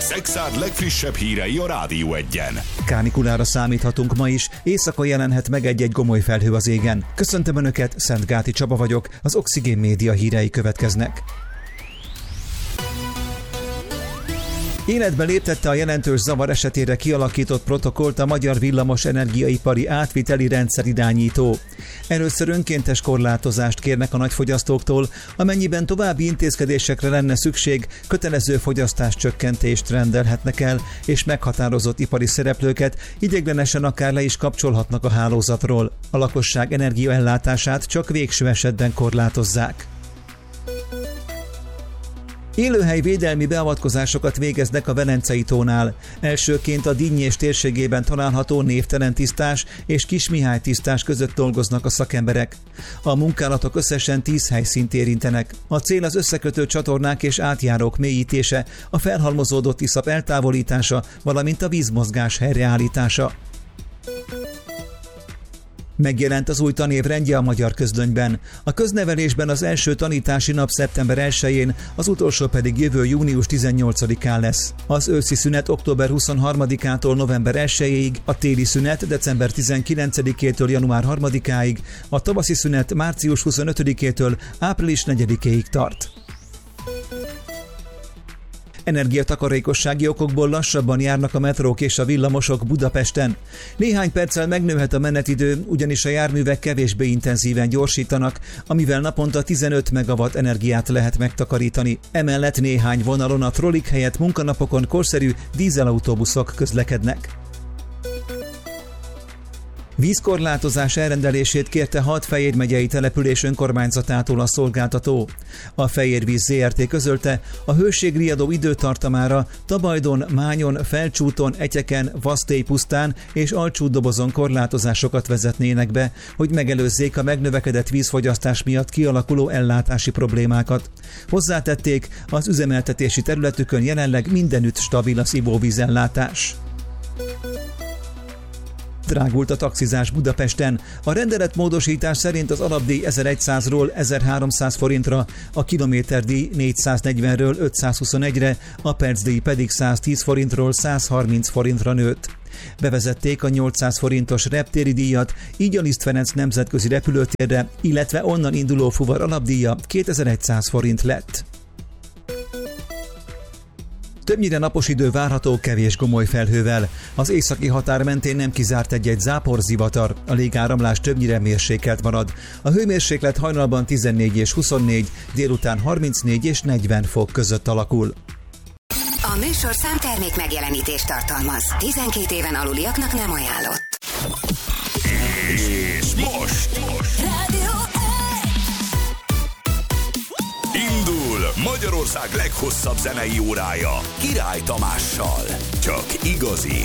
Szexárd legfrissebb hírei a Rádió Egyen. Kánikulára számíthatunk ma is, éjszaka jelenhet meg egy-egy gomoly felhő az égen. Köszöntöm Önöket, Szentgáti Csaba vagyok, az Oxigén Média hírei következnek. Életbe léptette a jelentős zavar esetére kialakított protokollt a Magyar Villamos Energiaipari Átviteli Rendszerirányító. Először önkéntes korlátozást kérnek a nagyfogyasztóktól, amennyiben további intézkedésekre lenne szükség, kötelező fogyasztáscsökkentést rendelhetnek el, és meghatározott ipari szereplőket ideiglenesen akár le is kapcsolhatnak a hálózatról. A lakosság energiaellátását csak végső esetben korlátozzák. Élőhelyvédelmi beavatkozásokat végeznek a Velencei tónál. Elsőként a Dinnyés térségében található Névtelen tisztás és Kismihály tisztás között dolgoznak a szakemberek. A munkálatok összesen 10 helyszínt érintenek. A cél az összekötő csatornák és átjárók mélyítése, a felhalmozódott iszap eltávolítása, valamint a vízmozgás helyreállítása. Megjelent az új tanévrendje a Magyar Közlönyben. A köznevelésben az első tanítási nap szeptember 1-én, az utolsó pedig jövő június 18-án lesz. Az őszi szünet október 23-ától november 1-ig, a téli szünet december 19-től január 3-áig, a tavaszi szünet március 25-től április 4-ig tart. Energiatakarékossági okokból lassabban járnak a metrók és a villamosok Budapesten. Néhány perccel megnőhet a menetidő, ugyanis a járművek kevésbé intenzíven gyorsítanak, amivel naponta 15 megawatt energiát lehet megtakarítani. Emellett néhány vonalon a trollik helyett munkanapokon korszerű dízelautóbuszok közlekednek. Vízkorlátozás elrendelését kérte 6 Fejér megyei település önkormányzatától a szolgáltató. A Fejérvíz Zrt. Közölte, a hőségriadó időtartamára Tabajdon, Mányon, Felcsúton, Etyeken, Vasztélypusztán és Alcsútdobozon korlátozásokat vezetnének be, hogy megelőzzék a megnövekedett vízfogyasztás miatt kialakuló ellátási problémákat. Hozzátették, az üzemeltetési területükön jelenleg mindenütt stabil az ivóvízellátás. Drágult a taxizás Budapesten. A rendeletmódosítás szerint az alapdíj 1100-ról 1300 forintra, a kilométerdíj 440-ről 521-re, a percdíj pedig 110 forintról 130 forintra nőtt. Bevezették a 800 forintos reptéri díjat, így a Liszt Ferenc nemzetközi repülőtérre, illetve onnan induló fuvar alapdíja 2100 forint lett. Többnyire napos idő várható kevés gomoly felhővel. Az északi határ mentén nem kizárt egy-egy záporzivatar, a légáramlás többnyire mérsékelt marad. A hőmérséklet hajnalban 14 és 24, délután 34 és 40 fok között alakul. A műsorszám termék megjelenítést tartalmaz. 12 éven aluliaknak nem ajánlott. És most indul Magyarország leghosszabb zenei órája Király Tamással. Csak igazi